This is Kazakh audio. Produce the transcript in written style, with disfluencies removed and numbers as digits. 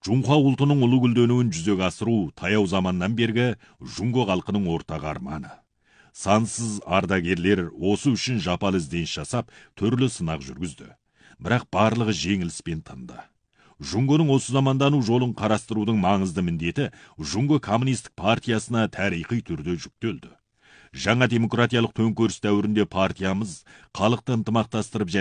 Жунхва ұлтының ұлы гүлдөнуін жүзеге асыру таяу заманнан бергі Жунго халқының ортақ арманы. Сансыз ардагерлер осы үшін жапалы ізденіс жасап, түрлі сынақ жүргізді. Бірақ барлығы жеңіліспен тынды. Жунгоның осы замандану жолын қарастырудың маңызды міндеті Жунго коммунистік партиясына тарихи түрде жүктелді. Жаңа демократиялық төңкеріс дәуірінде партиямыз халықты ынтымақтастырып